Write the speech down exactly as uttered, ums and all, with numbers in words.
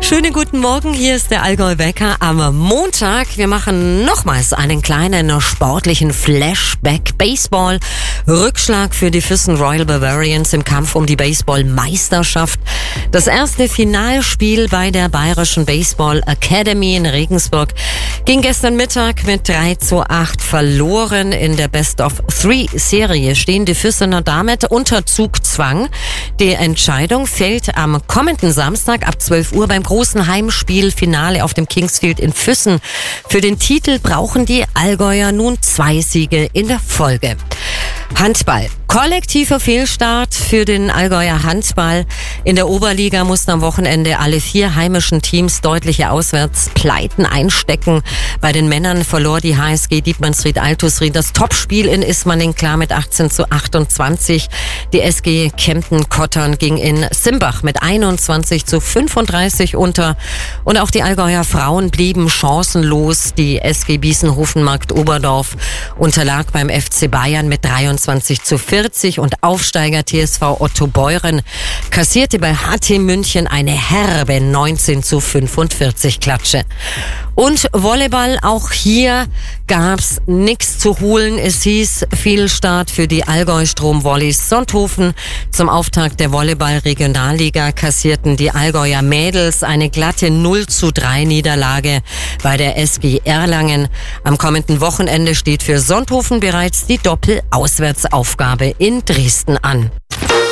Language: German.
Schönen guten Morgen, hier ist der Allgäu Wecker am Montag. Wir machen nochmals einen kleinen sportlichen Flashback. Baseball, Rückschlag für die Füssen Royal Bavarians im Kampf um die Baseballmeisterschaft. Das erste Finalspiel bei der Bayerischen Baseball Academy in Regensburg ging gestern Mittag mit drei zu acht verloren. In der Best-of-Three-Serie stehen die Füssener damit unter Zugzwang. Die Entscheidung fällt am kommenden Samstag ab zwölf Uhr beim großen Heimspielfinale auf dem Kingsfield in Füssen. Für den Titel brauchen die Allgäuer nun zwei Siege in der Folge. Handball. Kollektiver Fehlstart für den Allgäuer Handball. In der Oberliga mussten am Wochenende alle vier heimischen Teams deutliche Auswärtspleiten einstecken. Bei den Männern verlor die H S G Dietmannsried-Altusried das Topspiel in Ismaning klar mit achtzehn zu achtundzwanzig. Die S G Kempten-Kottern ging in Simbach mit einundzwanzig zu fünfunddreißig unter. Und auch die Allgäuer Frauen blieben chancenlos. Die S G Biesenhofen-Markt-Oberdorf unterlag beim F C Bayern mit dreiundzwanzig zu vierzig und Aufsteiger T S V Otto Beuren kassierte bei H T München eine herbe neunzehn zu fünfundvierzig Klatsche. Und Volleyball, auch hier gab's nichts zu holen. Es hieß Fehlstart für die Allgäu Strom-Volleys Sonthofen. Zum Auftakt der Volleyball-Regionalliga kassierten die Allgäuer Mädels eine glatte null zu drei Niederlage bei der S G Erlangen. Am kommenden Wochenende steht für Sonthofen bereits die Doppel-Auswärtsaufgabe in Dresden an.